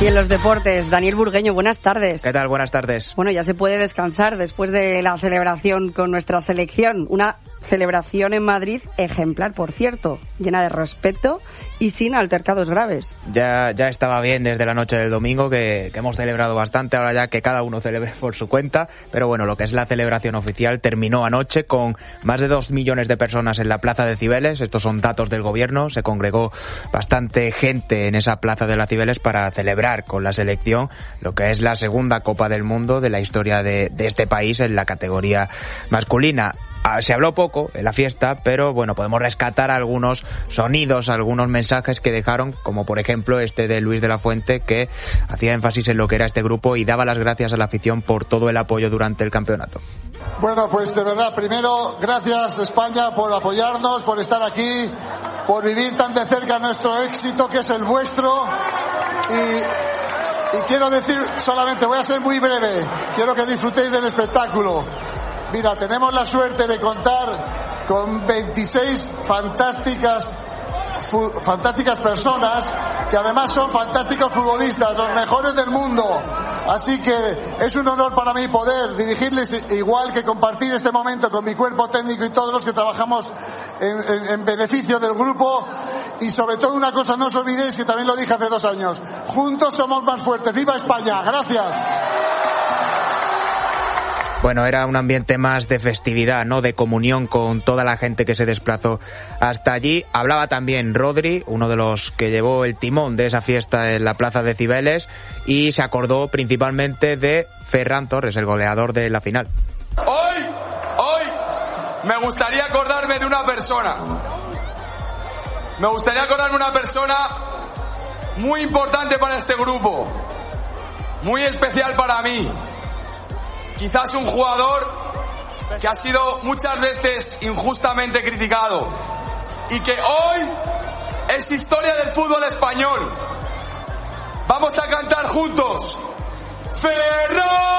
Y en los deportes, Daniel Burgueño, buenas tardes. ¿Qué tal? Buenas tardes. Bueno, ya se puede descansar después de la celebración con nuestra selección. Una celebración en Madrid ejemplar, por cierto, llena de respeto y sin altercados graves. Ya estaba bien desde la noche del domingo, que hemos celebrado bastante, ahora ya que cada uno celebre por su cuenta, pero bueno, lo que es la celebración oficial terminó anoche con más de 2 millones de personas en la Plaza de Cibeles. Estos son datos del gobierno. Se congregó bastante gente en esa Plaza de la Cibeles para celebrar con la selección lo que es la segunda Copa del Mundo de la historia de este país en la categoría masculina. Se habló poco en la fiesta, pero bueno, podemos rescatar algunos sonidos, algunos mensajes que dejaron, como por ejemplo este de Luis de la Fuente, que hacía énfasis en lo que era este grupo y daba las gracias a la afición por todo el apoyo durante el campeonato. Bueno, pues de verdad, primero, gracias España por apoyarnos, por estar aquí, por vivir tan de cerca nuestro éxito, que es el vuestro. Y quiero decir solamente, voy a ser muy breve, quiero que disfrutéis del espectáculo. Mira, tenemos la suerte de contar con 26 fantásticas personas que además son fantásticos futbolistas, los mejores del mundo. Así que es un honor para mí poder dirigirles, igual que compartir este momento con mi cuerpo técnico y todos los que trabajamos en beneficio del grupo. Y sobre todo una cosa, no os olvidéis que también lo dije hace 2 años, juntos somos más fuertes. ¡Viva España! ¡Gracias! Bueno, era un ambiente más de festividad, ¿no? De comunión con toda la gente que se desplazó hasta allí. Hablaba también Rodri, uno de los que llevó el timón de esa fiesta en la Plaza de Cibeles, y se acordó principalmente de Ferran Torres, el goleador de la final. Hoy me gustaría acordarme de una persona. Me gustaría acordarme de una persona muy importante para este grupo, muy especial para mí. Quizás un jugador que ha sido muchas veces injustamente criticado y que hoy es historia del fútbol español. Vamos a cantar juntos. ¡Ferran!